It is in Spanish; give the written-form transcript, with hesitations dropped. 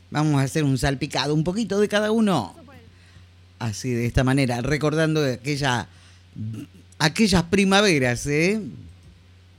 Vamos a hacer un salpicado, un poquito de cada uno. Así, de esta manera, recordando aquellas primaveras, ¿eh?